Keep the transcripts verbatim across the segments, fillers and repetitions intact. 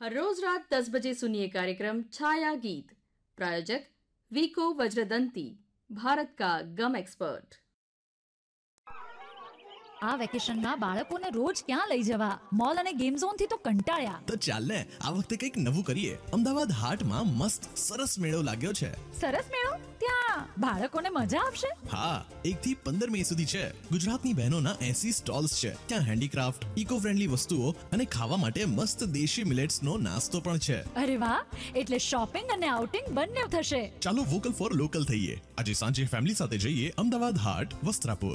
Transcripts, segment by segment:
हर रोज रात दस बजे सुनिए कार्यक्रम छाया गीत। प्रायोजक वीको वज्रदंती, भारत का गम एक्सपर्ट। આ વેકેશનમાં બાળકોને રોજ ક્યાં લઈ જવા? મોલ અને ગેમ ઝોન થી તો કંટાળ્યા. તો ચાલ ને આ વખતે કંઈક નવું કરીએ. અમદાવાદ હાટમાં મસ્ત સરસ મેળો લાગ્યો છે. સરસ મેળો? ત્યાં બાળકોને મજા આવશે? હા, એક થી પંદર મે સુધી છે. ગુજરાતની બહેનોના એસી સ્ટોલ્સ છે. ત્યાં હેન્ડીક્રાફ્ટ, ઇકો ફ્રેન્ડલી વસ્તુઓ અને ખાવા માટે મસ્ત દેશી મિલેટ્સનો નાસ્તો પણ છે. અરે વાહ, એટલે શોપિંગ અને આઉટિંગ બંને થશે. ચાલો વોકલ ફોર લોકલ થઈએ. આજે સાંજે ફેમિલી સાથે જઈએ અમદાવાદ હાટ, વસ્ત્રાપુર.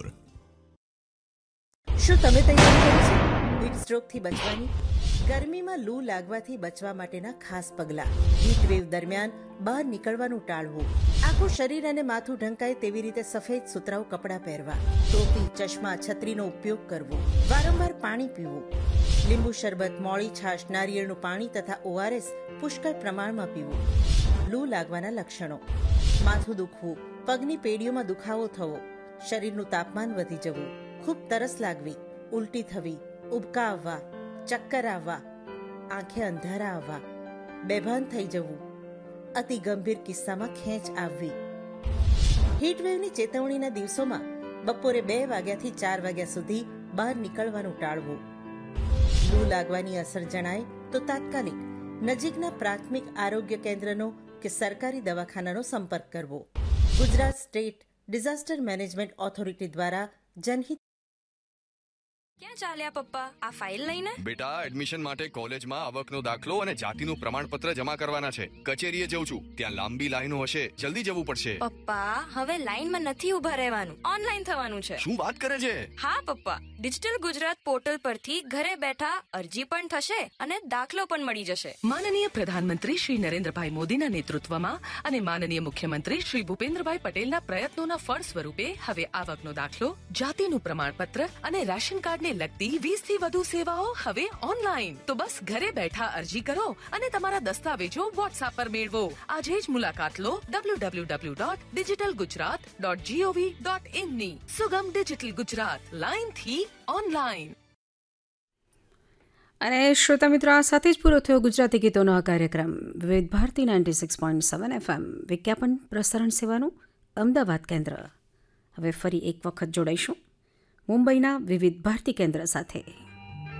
શું તમે તૈયારી કરી છે હીટ સ્ટ્રોકથી બચવાની? ગરમીમાં લૂ લાગવાથી બચવા માટેના ખાસ પગલાં. હીટ વેવ દરમિયાન બહાર નીકળવાનું ટાળવું. આખું શરીર અને માથું ઢંકાય તેવી રીતે સફેદ સુતરાઉ કપડાં પહેરવા. ટોપી, ચશ્મા, છત્રીનો ઉપયોગ કરવો. વારંવાર પાણી પીવું. લીંબુ શરબત, મોળી છાશ, નારિયેળનું પાણી તથા ઓઆરએસ પુષ્કળ પ્રમાણમાં પીવું. લૂ લાગવાના લક્ષણો: માથું દુખવું, પગની પેઢીઓમાં દુખાવો થવો, શરીરનું તાપમાન વધી જવું, ખૂબ તરસ લાગવી, ઉલટી થવી, ઉબકા આવવા, ચક્કર આવવા, આંખે અંધારા આવવા, બેભાન થઈ જવું, અતિ ગંભીર કિસ્સામાં ખેંચ આવવી. હીટવેવની ચેતવણીના દિવસોમાં બપોરે બે વાગ્યાથી ચાર વાગ્યા સુધી બહાર નીકળવાનું ટાળવું. લૂ લાગવાની અસર જણાય તો તાત્કાલિક નજીકના પ્રાથમિક આરોગ્ય કેન્દ્રનો કે સરકારી દવાખાનાનો સંપર્ક કરવો. Gujarat state disaster management authority દ્વારા જનહિત. ક્યાં ચાલ્યા પપ્પા? આ ફાઇલ લઈને? બેટા, એડમિશન માટે કોલેજમાં આવકનો દાખલો અને જાતિનું પ્રમાણપત્ર જમા કરવાના છે. કચેરીએ જઉં છું, ત્યાં લાંબી લાઈનો હશે, જલ્દી જવું પડશે. પપ્પા, હવે લાઈનમાં નથી ઉભા રહેવાનું, ઓનલાઈન થવાનું છે. શું વાત કરે છે? હા પપ્પા, ડિજિટલ ગુજરાત પોર્ટલ પરથી ઘરે બેઠા અરજી પણ થશે અને દાખલો પણ મળી જશે. માનનીય પ્રધાનમંત્રી શ્રી નરેન્દ્રભાઈ મોદીના નેતૃત્વમાં અને માનનીય મુખ્યમંત્રી શ્રી ભૂપેન્દ્રભાઈ પટેલના પ્રયત્નોના ફળ સ્વરૂપે હવે આવકનો દાખલો, જાતિનું પ્રમાણપત્ર અને રેશન કાર્ડ લગતી વીસ થી વધુ સેવાઓ હવે ઓનલાઈન. તો બસ ઘરે બેઠા અરજી કરો અને તમારા દસ્તાવેજો વોટ્સએપ પર મેળવો. આજે જ મુલાકાત લો W W W dot digital Gujarat dot GOV dot in ની. સુગમ ડિજિટલ ગુજરાત, લાઈન થી ઓનલાઈન. અને શ્રોતા મિત્રો, આ સાથે જ પૂરો થયો ગુજરાતી ગીતોનો આ કાર્યક્રમ. વિવિધ Bharati ninety six point seven FM વિજ્ઞાપન પ્રસારણ સેવાનું અમદાવાદ કેન્દ્ર. હવે ફરી એક વખત જોડાઈશું મુંબઈના વિવિધ ભારતી કેન્દ્ર સાથે.